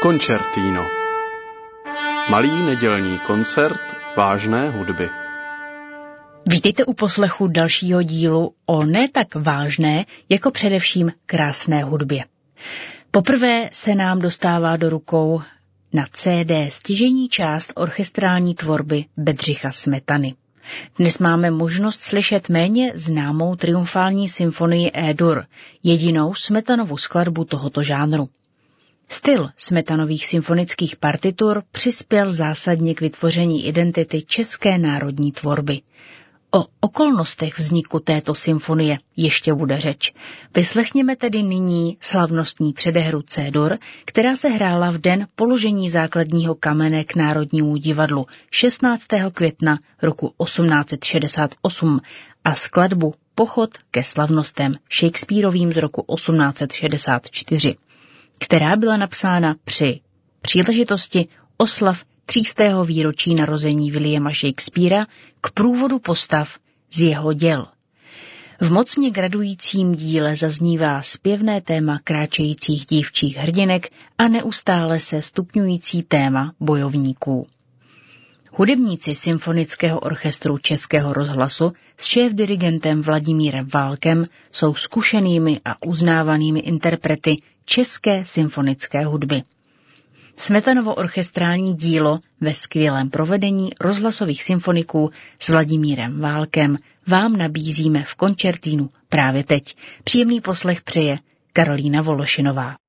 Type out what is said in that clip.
Koncertino. Malý nedělní koncert vážné hudby. Vítejte u poslechu dalšího dílu o ne tak vážné, jako především krásné hudbě. Poprvé se nám dostává do rukou na CD stěžejní část orchestrální tvorby Bedřicha Smetany. Dnes máme možnost slyšet méně známou triumfální symfonii E-dur, jedinou Smetanovu skladbu tohoto žánru. Styl Smetanových symfonických partitur přispěl zásadně k vytvoření identity české národní tvorby. O okolnostech vzniku této symfonie ještě bude řeč. Vyslechněme tedy nyní slavnostní předehru C-dur, která se hrála v den položení základního kamene k Národnímu divadlu 16. května roku 1868 a skladbu Pochod ke slavnostem Shakespearovým z roku 1864, která byla napsána při příležitosti oslav 300. výročí narození Williama Shakespeara k průvodu postav z jeho děl. V mocně gradujícím díle zaznívá zpěvné téma kráčejících dívčích hrdinek a neustále se stupňující téma bojovníků. Hudebníci Symfonického orchestru Českého rozhlasu s šéfdirigentem Vladimírem Válkem jsou zkušenými a uznávanými interprety české symfonické hudby. Smetanovo orchestrální dílo ve skvělém provedení rozhlasových symfoniků s Vladimírem Válkem vám nabízíme v koncertínu právě teď. Příjemný poslech přeje Karolína Vološinová.